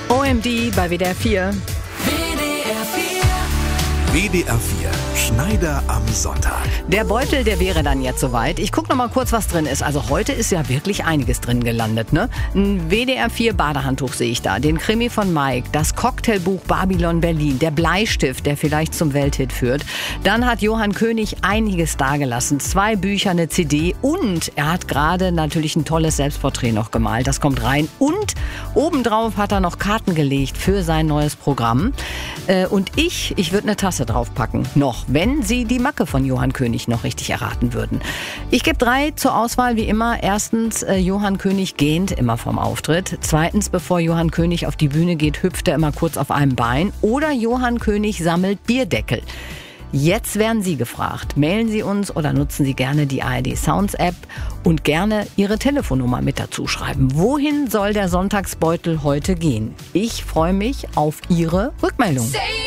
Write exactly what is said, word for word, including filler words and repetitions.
O M D bei W D R vier. W D R vier, Schneider am Sonntag. Der Beutel, der wäre dann jetzt soweit. Ich gucke noch mal kurz, was drin ist. Also heute ist ja wirklich einiges drin gelandet, ne? Ein W D R vier Badehandtuch sehe ich da, den Krimi von Mike, das Cocktailbuch Babylon Berlin, der Bleistift, der vielleicht zum Welthit führt. Dann hat Johann König einiges dagelassen. Zwei Bücher, eine C D und er hat gerade natürlich ein tolles Selbstporträt noch gemalt. Das kommt rein. Und obendrauf hat er noch Karten gelegt für sein neues Programm. Und ich, ich würde eine Tasse draufpacken. Noch, wenn Sie die Macke von Johann König noch richtig erraten würden. Ich gebe drei zur Auswahl, wie immer. Erstens, äh, Johann König gähnt immer vom Auftritt. Zweitens, bevor Johann König auf die Bühne geht, hüpft er immer kurz auf einem Bein. Oder Johann König sammelt Bierdeckel. Jetzt werden Sie gefragt. Mailen Sie uns oder nutzen Sie gerne die A R D Sounds App und gerne Ihre Telefonnummer mit dazu schreiben. Wohin soll der Sonntagsbeutel heute gehen? Ich freue mich auf Ihre Rückmeldung.